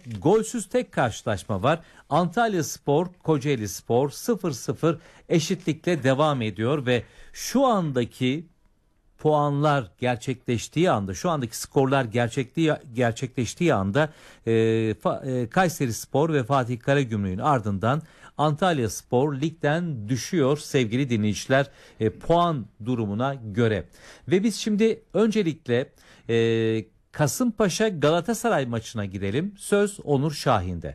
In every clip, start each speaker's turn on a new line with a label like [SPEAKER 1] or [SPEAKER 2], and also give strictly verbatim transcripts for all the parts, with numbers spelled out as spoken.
[SPEAKER 1] golsüz tek karşılaşma var. Antalyaspor, Kocaelispor sıfır sıfır eşitlikle devam ediyor ve şu andaki puanlar gerçekleştiği anda, şu andaki skorlar gerçekliği, gerçekleştiği anda e, e, Kayserispor ve Fatih Karagümrük'ün ardından Antalyaspor ligden düşüyor sevgili dinleyiciler, e, puan durumuna göre. Ve biz şimdi öncelikle e, Kasımpaşa Galatasaray maçına gidelim. Söz Onur Şahin'de.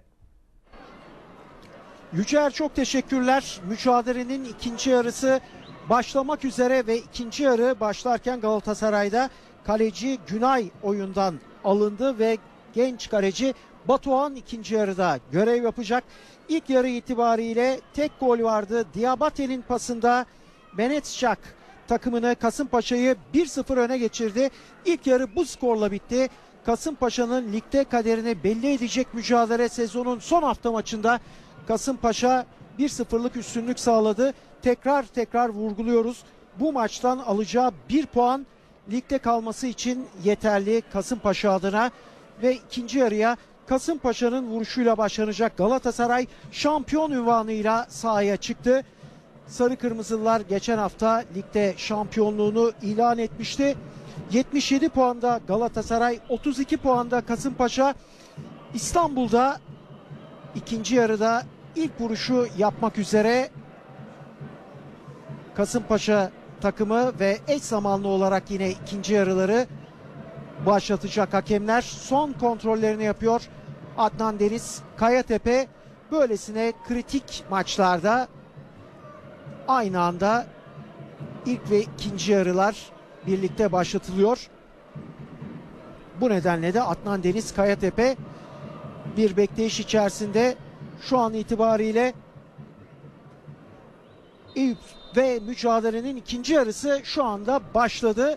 [SPEAKER 2] Yücer, çok teşekkürler. Mücadelenin ikinci yarısı başlamak üzere ve ikinci yarı başlarken Galatasaray'da kaleci Günay oyundan alındı ve genç kaleci Batuhan ikinci yarıda görev yapacak. İlk yarı itibariyle tek gol vardı. Diabate'nin pasında Benetçak takımını, Kasımpaşa'yı bir sıfır öne geçirdi. İlk yarı bu skorla bitti. Kasımpaşa'nın ligde kaderini belli edecek mücadele, sezonun son hafta maçında Kasımpaşa bir sıfırlık üstünlük sağladı. Tekrar tekrar vurguluyoruz. Bu maçtan alacağı bir puan ligde kalması için yeterli Kasımpaşa adına ve ikinci yarıya Kasımpaşa'nın vuruşuyla başlanacak. Galatasaray şampiyon unvanıyla sahaya çıktı. Sarı Kırmızılılar geçen hafta ligde şampiyonluğunu ilan etmişti. yetmiş yedi puanda Galatasaray, otuz iki puanda Kasımpaşa. İstanbul'da ikinci yarıda ilk vuruşu yapmak üzere Kasımpaşa takımı ve eş zamanlı olarak yine ikinci yarıları başlatacak hakemler. Son kontrollerini yapıyor Adnan Deniz Kayatepe. Böylesine kritik maçlarda aynı anda ilk ve ikinci yarılar birlikte başlatılıyor. Bu nedenle de Adnan Deniz Kayatepe bir bekleyiş içerisinde şu an itibariyle. Eyüp ve mücadelenin ikinci yarısı şu anda başladı.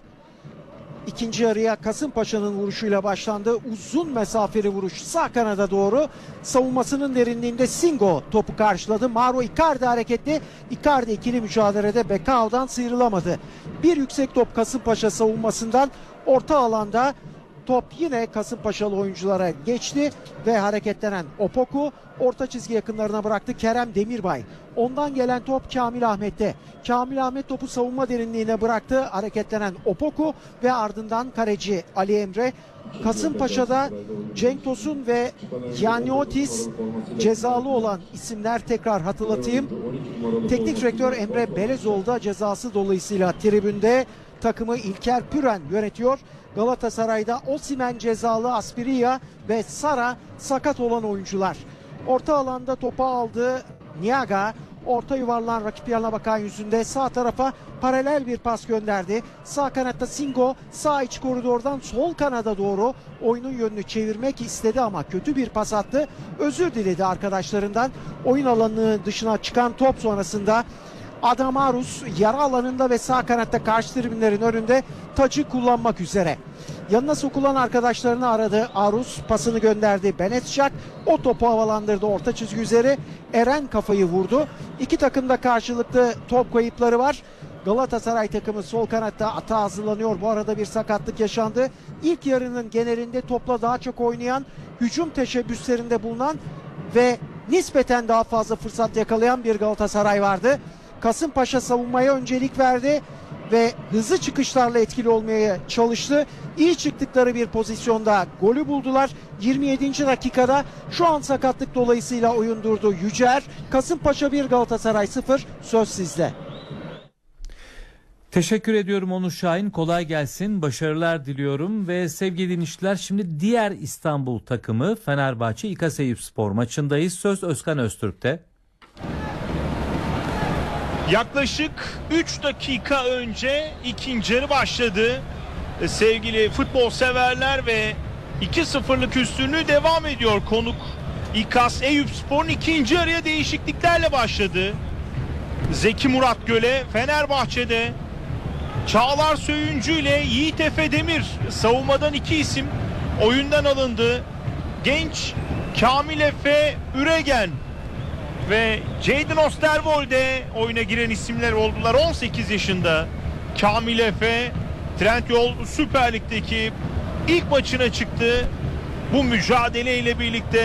[SPEAKER 2] İkinci yarıya Kasımpaşa'nın vuruşuyla başlandı. Uzun mesafeli vuruş sağ kanada doğru. Savunmasının derinliğinde Singo topu karşıladı. Mauro Icardi hareketli. Icardi ikili mücadelede Bekao'dan sıyrılamadı. Bir yüksek top Kasımpaşa savunmasından, orta alanda top yine Kasımpaşalı oyunculara geçti ve hareketlenen Opoku orta çizgi yakınlarına bıraktı. Kerem Demirbay. Ondan gelen top Kamil Ahmet'te. Kamil Ahmet topu savunma derinliğine bıraktı. Hareketlenen Opoku ve ardından kaleci Ali Emre. Kasımpaşa'da Cenk Tosun ve Yaniotis cezalı olan isimler, tekrar hatırlatayım. Teknik direktör Emre Belezoğlu da cezası dolayısıyla tribünde. Takımı İlker Püren yönetiyor. Galatasaray'da Osimhen cezalı, Aspiriya ve Sara sakat olan oyuncular. Orta alanda topu aldı Niaga. Orta yuvarlan rakip yanına bakan yüzünde sağ tarafa paralel bir pas gönderdi. Sağ kanatta Singo sağ iç koridordan sol kanada doğru oyunun yönünü çevirmek istedi ama kötü bir pas attı. Özür diledi arkadaşlarından. Oyun alanı dışına çıkan top sonrasında Adam Arus yara alanında ve sağ kanatta karşı tribünlerin önünde tacı kullanmak üzere. Yanına sokulan arkadaşlarını aradı. Arus pasını gönderdi. Benetçak o topu havalandırdı orta çizgi üzeri. Eren kafayı vurdu. İki takımda karşılıklı top kayıpları var. Galatasaray takımı sol kanatta ata hazırlanıyor. Bu arada bir sakatlık yaşandı. İlk yarının genelinde topla daha çok oynayan, hücum teşebbüslerinde bulunan ve nispeten daha fazla fırsat yakalayan bir Galatasaray vardı. Kasımpaşa savunmaya öncelik verdi ve hızlı çıkışlarla etkili olmaya çalıştı. İyi çıktıkları bir pozisyonda golü buldular. yirmi yedinci dakikada şu an sakatlık dolayısıyla oyun durdu. Yücer, Kasımpaşa bir, Galatasaray sıfır. Söz sizde.
[SPEAKER 1] Teşekkür ediyorum Onur Şahin. Kolay gelsin. Başarılar diliyorum ve sevgili dinleyiciler, şimdi diğer İstanbul takımı Fenerbahçe İKASEYÜPspor maçındayız. Söz Özkan Öztürk'te.
[SPEAKER 3] Yaklaşık üç dakika önce ikinci yarı başladı. Sevgili futbol severler ve iki sıfırlık üstünlüğü devam ediyor. Konuk İKASEYÜPspor'un ikinci yarıya değişikliklerle başladı. Zeki Murat Göle Fenerbahçe'de, Çağlar Söyüncü ile Yiğit Efe Demir savunmadan iki isim oyundan alındı. Genç Kamil Efe Üregen ve Jadon Osterwolde oyuna giren isimler oldular. on sekiz yaşında Kamil Efe Trendyol Süper Lig'deki ilk maçına çıktı. Bu mücadeleyle birlikte